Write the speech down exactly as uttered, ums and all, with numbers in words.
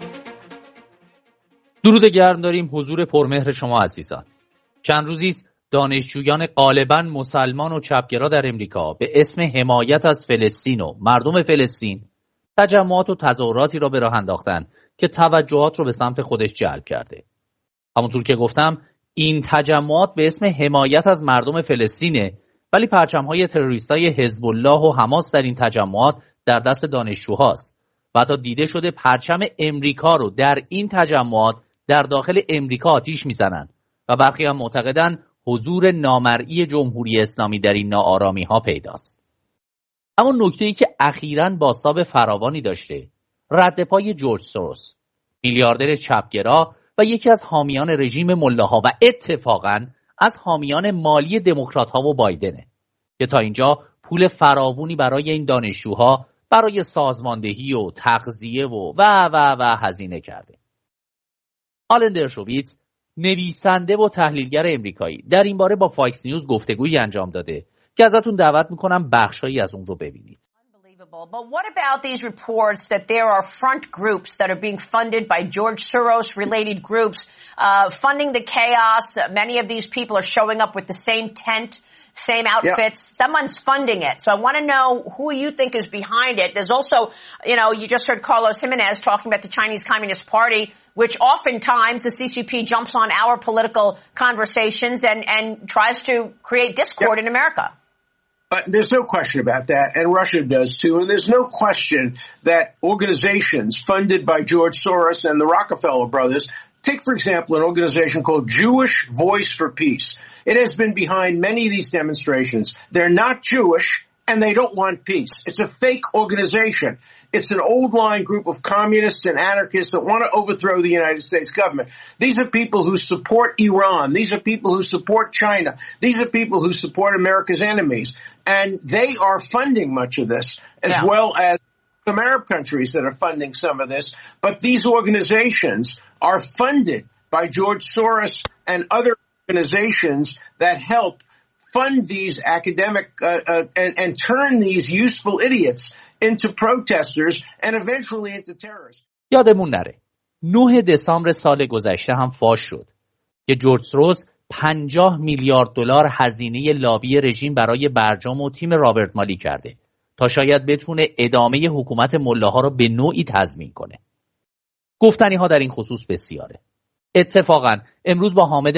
درود گرم داریم حضور پرمهر شما عزیزان. چند روزی است دانشجویان غالباً مسلمان و چپگرا در امریکا به اسم حمایت از فلسطین و مردم فلسطین تجمعات و تظاهراتی را به راه انداختند که توجهات را به سمت خودش جلب کرده. همونطور که گفتم این تجمعات به اسم حمایت از مردم فلسطینه، ولی پرچم‌های تروریستای حزب الله و حماس در این تجمعات در دست دانشجوهاست و حتی دیده شده پرچم امریکا رو در این تجمعات در داخل امریکا آتیش میزنن و برخی هم معتقدن حضور نامرئی جمهوری اسلامی در این ناآرامی ها پیداست. اما نکته‌ای که اخیراً بازتاب فراوانی داشته رد پای جورج سوروس، میلیاردر چپگرا و یکی از حامیان رژیم ملاها و اتفاقاً از حامیان مالی دموکرات‌ها و بایدنه که تا اینجا پول فراوانی برای این دانشجوها برای سازماندهی و تغذیه و و و و هزینه کرده. آلن درشویتز، نویسنده و تحلیلگر امریکایی، در این باره با فاکس نیوز گفتگویی انجام داده که ازتون دعوت میکنم بخشایی از اون رو ببینید. But what about these reports that there are front groups that are being funded by George Soros-related groups, uh, funding the chaos? Many of these people are showing up with the same tent, same outfits. Yeah. Someone's funding it. So I want to know who you think is behind it. There's also, you know, you just heard Carlos Jimenez talking about the Chinese Communist Party, which oftentimes the C C P jumps on our political conversations and, and tries to create discord yeah. in America. Uh, there's no question about that, and Russia does too. And there's no question that organizations funded by George Soros and the Rockefeller brothers, take, for example, an organization called Jewish Voice for Peace. It has been behind many of these demonstrations. They're not Jewish, and they don't want peace. It's a fake organization. It's an old-line group of communists and anarchists that want to overthrow the United States government. These are people who support Iran. These are people who support China. These are people who support America's enemies. And they are funding much of this, as yeah. well as some Arab countries that are funding some of this. But these organizations are funded by George Soros and other organizations that help fund these academic uh, uh, and, and turn these useful idiots into protesters and eventually into terrorists. یادمون نره نه دسامبر سال گذشته هم فاش شد که جورج سوروس پنجاه میلیارد دلار هزینه لابی رژیم برای برجام و تیم رابرت مالی کرده تا شاید بتونه ادامه حکومت ملاها رو به نوعی تضمین کنه. گفتنی ها در این خصوص بسیاره. اتفاقا امروز با حامد